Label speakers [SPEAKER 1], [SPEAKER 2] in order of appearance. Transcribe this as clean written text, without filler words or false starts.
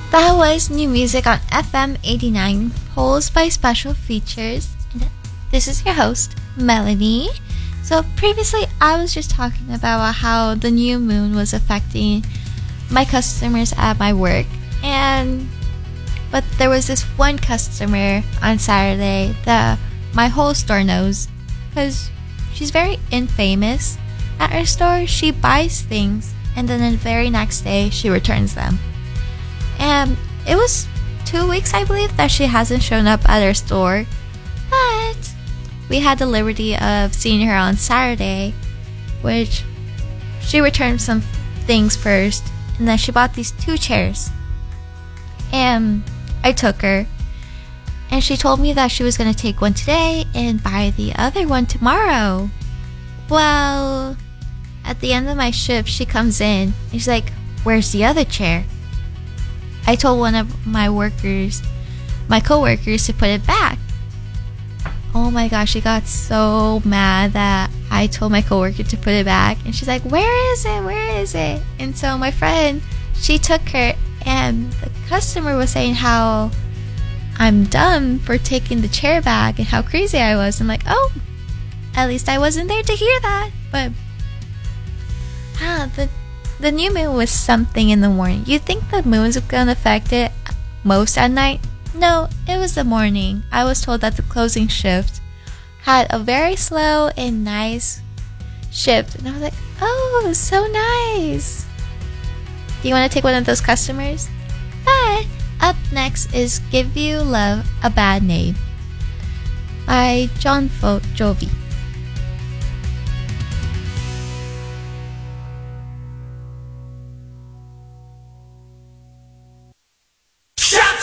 [SPEAKER 1] That was new music on FM 89, Pulls by Special Features. And this is your host, Melanie. So previously, I was just talking about how the new moon was affecting my customers at my work. But there was this one customer on Saturday that my whole store knows because she's very infamous. At our store, she buys things and then the very next day, she returns them. And it was 2 weeks, I believe, that she hasn't shown up at our store. But we had the liberty of seeing her on Saturday, which she returned some things first. And then she bought these 2 chairs. And I took her. And she told me that she was going to take one today and buy the other one tomorrow. Well, at the end of my shift, she comes in and she's like, "Where's the other chair?" I told one of my coworkers, to put it back. Oh my gosh, she got so mad that I told my coworker to put it back. And she's like, "Where is it? Where is it?" And so my friend, she took her, and the customer was saying how I'm dumb for taking the chair back and how crazy I was. I'm like, oh, at least I wasn't there to hear that. But the new moon was something in the morning. You think the moon's gonna affect it most at night? No, it was the morning. I was told that the closing shift had a very slow and nice shift. And I was like, oh, so nice. Do you want to take one of those customers? But up next is Give You Love a Bad Name by John Jovi.